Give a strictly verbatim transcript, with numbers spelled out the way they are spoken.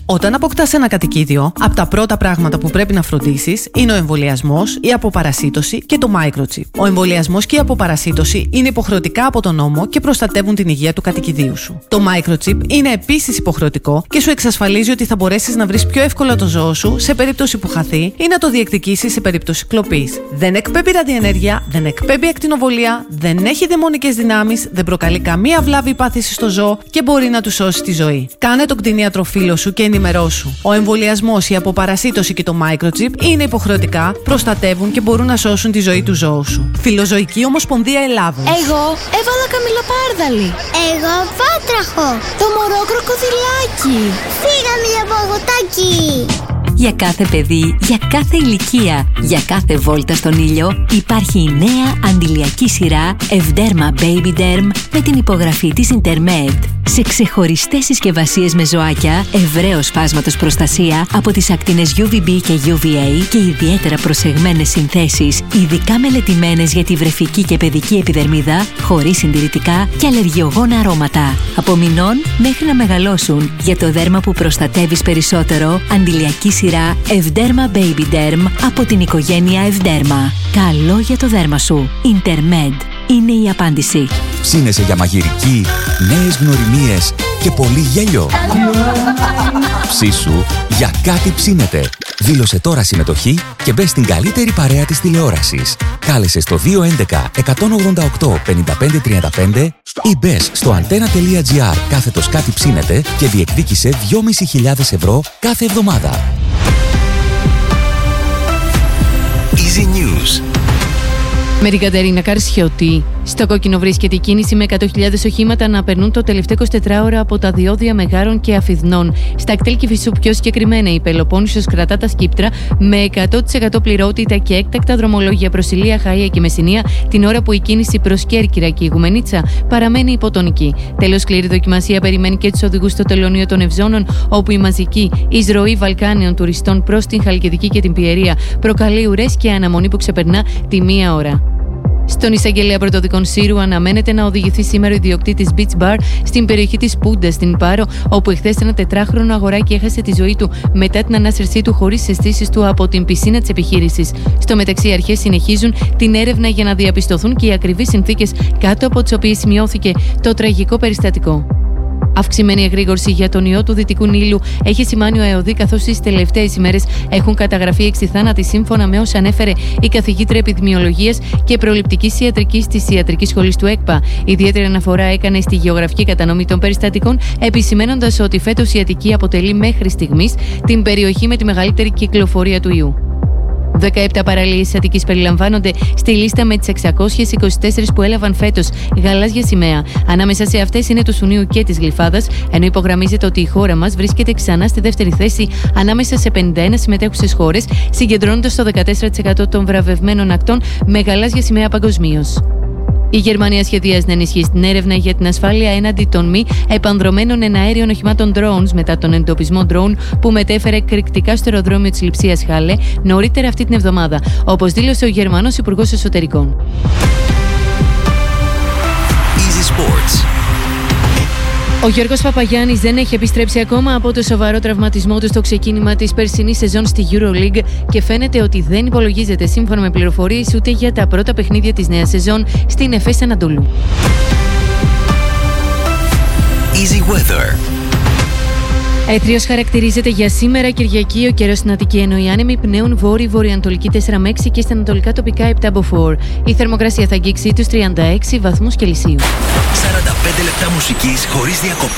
Όταν αποκτάς ένα κατοικίδιο, από τα πρώτα πράγματα που πρέπει να φροντίσεις είναι ο εμβολιασμός, η αποπαρασίτωση και το microchip. Ο εμβολιασμός και η αποπαρασίτωση είναι υποχρεωτικά από τον νόμο και προστατεύουν την υγεία του κατοικιδίου σου. Το microchip είναι επίσης υποχρεωτικό και σου εξασφαλίζει ότι θα μπορέσεις να βρεις πιο εύκολα το ζώο σου σε περίπτωση που χαθεί ή να το διεκδικήσεις σε περίπτωση κλοπής. Δεν εκπέμπει ραδιενέργεια, δεν εκπέμπει ακτινοβολία, δεν έχει δαιμονικές δυνάμεις, δεν προκαλεί καμία βλάβη ή πάθηση στο ζώο και μπορεί να του σώσει τη ζωή. Κάνε τον κτηνίατρο φίλο σου και ενημερώσου. Ο εμβολιασμός, η αποπαρασίτωση και το microchip είναι υποχρεωτικά, προστατεύουν και μπορούν να σώσουν τη ζωή του ζώου σου. Φιλοζωική Ομοσπονδία Ελλάδος. Εγώ έβαλα καμιλοπάρδαλη. Εγώ βάτραχο. Το μωρό κροκοδιλάκι. Φύγαμε για παγωτάκι. Για κάθε παιδί, για κάθε ηλικία, για κάθε βόλτα στον ήλιο υπάρχει η νέα αντιλιακή σειρά Ευδέρμα Baby Derm με την υπογραφή της Intermed. Σε ξεχωριστές συσκευασίες με ζωάκια, ευραίος φάσματος προστασία από τις ακτίνες γιου βι μπι και γιου βι έι και ιδιαίτερα προσεγμένες συνθέσεις, ειδικά μελετημένες για τη βρεφική και παιδική επιδερμίδα, χωρίς συντηρητικά και αλλεργιογόνα αρώματα. Από μηνών μέχρι να μεγαλώσουν, για το δέρμα που προστατεύεις περισσότερο, αντιλιακή σειρά Ευδέρμα Baby Derm από την οικογένεια Ευδέρμα. Καλό για το δέρμα σου. Intermed είναι η απάντηση. Ψήνεσαι για μαγειρική, νέες γνωριμίες και πολύ γέλιο. Ψήσου για κάτι ψήνεται. Δήλωσε τώρα συμμετοχή και μπες στην καλύτερη παρέα της τηλεόρασης. Κάλεσε στο δύο έντεκα εκατόν ογδόντα οκτώ πενήντα πέντε τριάντα πέντε ή μπες στο antenna.gr κάθετος κάτι ψήνεται και διεκδίκησε δυόμισι χιλιάδες ευρώ κάθε εβδομάδα. Easy News. Με την Κατερίνα Καρσιώτη. Στο κόκκινο βρίσκεται η κίνηση με εκατό χιλιάδες οχήματα να περνούν το τελευταίο εικοσιτετράωρο από τα διόδια Μεγάρων και Αφιδνών. Στα κτέλ Κηφισού πιο συγκεκριμένα, η Πελοπόννησος κρατά τα σκύπτρα με εκατό τοις εκατό πληρότητα και έκτακτα δρομολόγια προς Ηλία, Χαΐα και Μεσσηνία, την ώρα που η κίνηση προς Κέρκυρα και η Γουμενίτσα παραμένει υποτονική. Τέλος, σκληρή δοκιμασία περιμένει και τους οδηγούς στο τελωνείο των Ευζώνων, όπου η μαζική εισρωή Βαλκάνιων τουριστών προς την Χαλκιδική και την Πιερία προκαλεί ουρές και αναμονή που ξεπερνά τη μία ώρα. Στον εισαγγελέα πρωτοδικών Σύρου αναμένεται να οδηγηθεί σήμερα ο ιδιοκτήτης Beach Bar στην περιοχή της Πούντα, στην Πάρο, όπου εχθές ένα τετράχρονο αγοράκι έχασε τη ζωή του μετά την ανάσυρσή του χωρίς αισθήσεις του από την πισίνα της επιχείρησης. Στο μεταξύ, οι αρχές συνεχίζουν την έρευνα για να διαπιστωθούν και οι ακριβείς συνθήκες κάτω από τις οποίες σημειώθηκε το τραγικό περιστατικό. Αυξημένη εγρήγορση για τον ιό του Δυτικού Νείλου έχει σημάνει ο ΕΟΔΗ, καθώς τις τελευταίες ημέρες έχουν καταγραφεί έξι θάνατοι, σύμφωνα με όσα ανέφερε η καθηγήτρια επιδημιολογίας και προληπτικής ιατρικής της Ιατρικής Σχολής του ΕΚΠΑ. Ιδιαίτερη αναφορά έκανε στη γεωγραφική κατανομή των περιστατικών, επισημαίνοντας ότι φέτος η Αττική αποτελεί μέχρι στιγμής την περιοχή με τη μεγαλύτερη κυκλοφορία του ιού. δεκαεπτά παραλίες Αττικής περιλαμβάνονται στη λίστα με τις εξακόσιες είκοσι τέσσερις που έλαβαν φέτος γαλάζια σημαία. Ανάμεσα σε αυτές είναι του Σουνίου και της Γλυφάδας, ενώ υπογραμμίζεται ότι η χώρα μας βρίσκεται ξανά στη δεύτερη θέση ανάμεσα σε πενήντα ένα συμμετέχουσες χώρες, συγκεντρώνοντας το δεκατέσσερα τοις εκατό των βραβευμένων ακτών με γαλάζια σημαία παγκοσμίως. Η Γερμανία σχεδιάζει να ενισχύσει την έρευνα για την ασφάλεια έναντι των μη επανδρομένων εναέριων οχημάτων drones μετά τον εντοπισμό drone που μετέφερε εκρηκτικά στο αεροδρόμιο της Λειψίας Χάλε νωρίτερα αυτή την εβδομάδα, όπως δήλωσε ο Γερμανός Υπουργός Εσωτερικών. Easy Sports. Ο Γιώργος Παπαγιάννης δεν έχει επιστρέψει ακόμα από το σοβαρό τραυματισμό του στο ξεκίνημα της περσινής σεζόν στη EuroLeague και φαίνεται ότι δεν υπολογίζεται, σύμφωνα με πληροφορίες, ούτε για τα πρώτα παιχνίδια της νέας σεζόν στην Εφές Ανατολού. Easy Weather. Έθριος χαρακτηρίζεται για σήμερα Κυριακή ο καιρός στην Αττική, ενώ οι άνεμοι πνέουν βόρειο-βορειοανατολική τέσσερα με έξι και στα ανατολικά τοπικά επτά με φορ. Η θερμοκρασία θα αγγίξει τους τριάντα έξι βαθμούς Κελσίου. σαράντα πέντε λεπτά μουσικής χωρίς διακοπή.